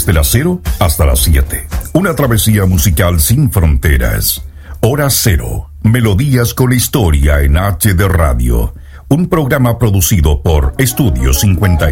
desde las 0 hasta las 7. Una travesía musical sin fronteras. Hora Cero, melodías con historia en HD Radio. Un programa producido por Estudio 50.